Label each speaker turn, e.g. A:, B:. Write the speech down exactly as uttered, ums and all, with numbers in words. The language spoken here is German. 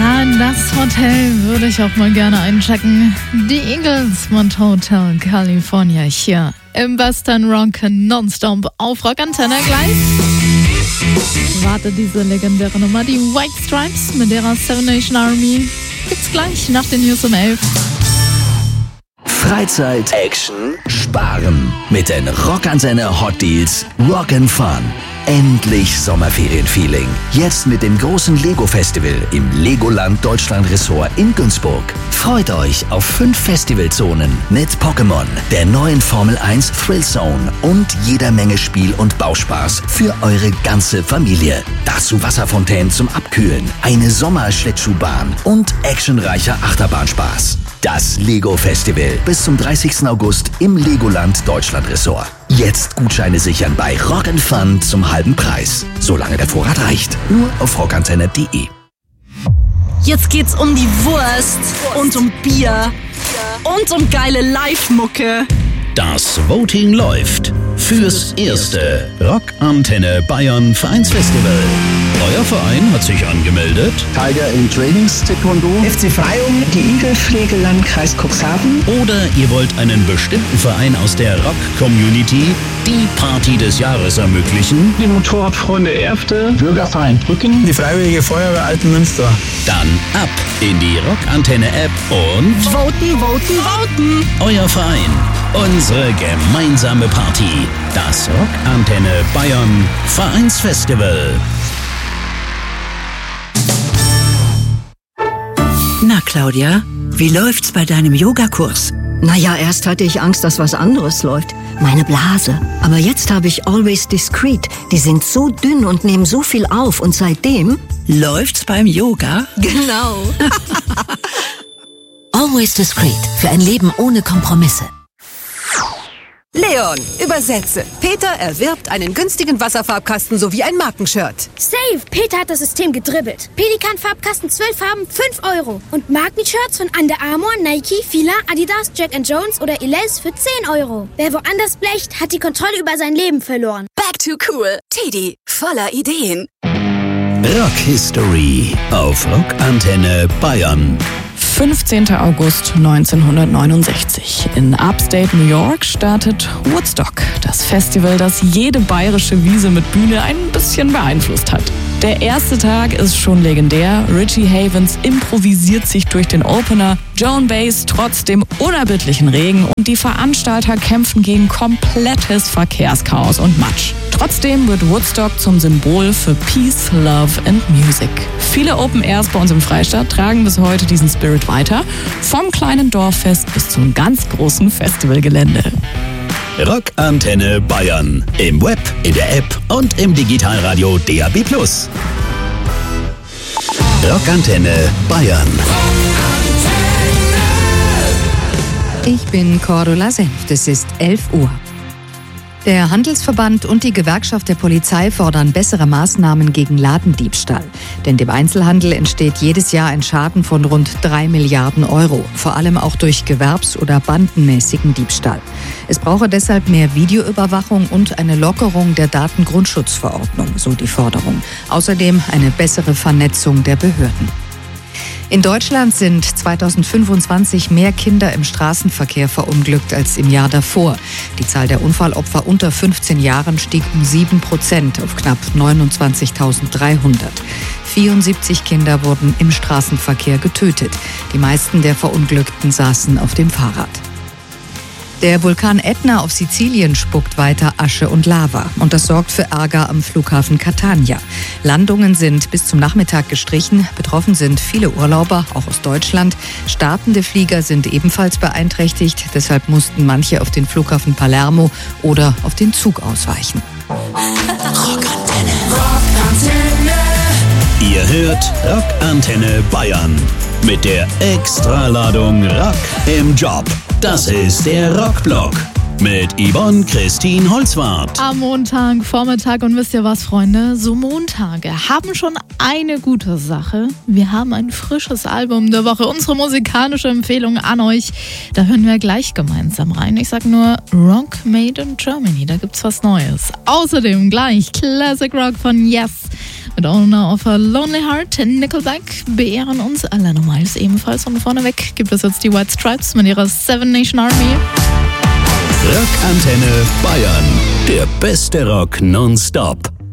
A: Ja, das Hotel würde ich auch mal gerne einchecken. Die Eagles mit Hotel California hier im Western Rock Nonstop auf Rockantenne gleich. Warte, diese legendäre Nummer, die White Stripes mit ihrer Seven Nation Army, gibt's gleich nach den News um elf.
B: Freizeit, Action, Sparen. Mit den Rockantenne Hot Deals Rock and Fun. Endlich Sommerferien-Feeling. Jetzt mit dem großen Lego-Festival im Legoland Deutschland Resort in Günzburg. Freut euch auf fünf Festivalzonen mit Pokémon, der neuen Formel eins Thrill Zone und jeder Menge Spiel- und Bauspaß für eure ganze Familie. Dazu Wasserfontänen zum Abkühlen, eine Sommerschlittschuhbahn und actionreicher Achterbahnspaß. Das Lego-Festival bis zum dreißigsten August im Legoland Deutschland Resort. Jetzt Gutscheine sichern bei Rock and Fun zum halben Preis. Solange der Vorrat reicht. Nur auf rockantenne punkt de.
C: Jetzt geht's um die Wurst und um Bier und um geile Live-Mucke.
B: Das Voting läuft fürs erste Rockantenne Bayern Vereinsfestival. Euer Verein hat sich angemeldet.
D: Tiger in Trainings Taekwondo.
E: F C Freyung, die Igelpflege Landkreis Cuxhaven.
B: Oder ihr wollt einen bestimmten Verein aus der Rock-Community die Party des Jahres ermöglichen.
E: Die Motorradfreunde Erfte.
D: Bürgerverein Brücken.
E: Die Freiwillige Feuerwehr Altenmünster.
B: Dann ab in die Rockantenne-App und
C: Voten, voten, voten.
B: Euer Verein. Unsere gemeinsame Party. Das Rockantenne Bayern Vereinsfestival.
F: Na, Claudia, wie läuft's bei deinem Yogakurs?
G: Naja, erst hatte ich Angst, dass was anderes läuft. Meine Blase. Aber jetzt habe ich Always Discreet. Die sind so dünn und nehmen so viel auf. Und seitdem...
F: Läuft's beim Yoga?
G: Genau.
H: Always Discreet. Für ein Leben ohne Kompromisse.
I: Leon, übersetze. Peter erwirbt einen günstigen Wasserfarbkasten sowie ein Markenshirt.
J: Safe! Peter hat das System gedribbelt. Pelikan-Farbkasten, zwölf Farben, fünf Euro. Und Markenshirts von Under Armour, Nike, Fila, Adidas, Jack and Jones oder Elize für zehn Euro. Wer woanders blecht, hat die Kontrolle über sein Leben verloren.
I: Back to cool. Teddy, voller Ideen.
B: Rock History auf Rockantenne Bayern.
A: fünfzehnten August neunzehnhundertneunundsechzig. In Upstate New York startet Woodstock, das Festival, das jede bayerische Wiese mit Bühne ein bisschen beeinflusst hat. Der erste Tag ist schon legendär. Richie Havens improvisiert sich durch den Opener, Joan Baez trotz dem unerbittlichen Regen und die Veranstalter kämpfen gegen komplettes Verkehrschaos und Matsch. Trotzdem wird Woodstock zum Symbol für Peace, Love and Music. Viele Open Airs bei uns im Freistaat tragen bis heute diesen Spirit weiter, vom kleinen Dorffest bis zum ganz großen Festivalgelände.
B: Rockantenne Bayern. Im Web, in der App und im Digitalradio D A B plus. Rockantenne Bayern.
K: Ich bin Cordula Senft. Es ist elf Uhr. Der Handelsverband und die Gewerkschaft der Polizei fordern bessere Maßnahmen gegen Ladendiebstahl. Denn dem Einzelhandel entsteht jedes Jahr ein Schaden von rund drei Milliarden Euro. Vor allem auch durch gewerbs- oder bandenmäßigen Diebstahl. Es brauche deshalb mehr Videoüberwachung und eine Lockerung der Datengrundschutzverordnung, so die Forderung. Außerdem eine bessere Vernetzung der Behörden. In Deutschland sind zweitausendfünfundzwanzig mehr Kinder im Straßenverkehr verunglückt als im Jahr davor. Die Zahl der Unfallopfer unter fünfzehn Jahren stieg um sieben Prozent auf knapp neunundzwanzigtausenddreihundert. vierundsiebzig Kinder wurden im Straßenverkehr getötet. Die meisten der Verunglückten saßen auf dem Fahrrad. Der Vulkan Ätna auf Sizilien spuckt weiter Asche und Lava. Und das sorgt für Ärger am Flughafen Catania. Landungen sind bis zum Nachmittag gestrichen. Betroffen sind viele Urlauber, auch aus Deutschland. Startende Flieger sind ebenfalls beeinträchtigt. Deshalb mussten manche auf den Flughafen Palermo oder auf den Zug ausweichen.
B: Rockantenne. Rockantenne. Ihr hört Rockantenne Bayern. Mit der Extraladung Rock im Job. Das ist der Rockblock mit Yvonne Christine Holzwarth.
A: Am Montag, Vormittag und wisst ihr was, Freunde? So Montage haben schon eine gute Sache. Wir haben ein frisches Album der Woche. Unsere musikalische Empfehlung an euch. Da hören wir gleich gemeinsam rein. Ich sag nur Rock Made in Germany. Da gibt's was Neues. Außerdem gleich Classic Rock von Yes.
L: Mit Owner of a Lonely Heart, Nickelback beehren uns alle Normals ebenfalls. Und vorneweg gibt es jetzt die White Stripes mit ihrer Seven Nation Army.
B: Rockantenne Bayern, der beste Rock nonstop.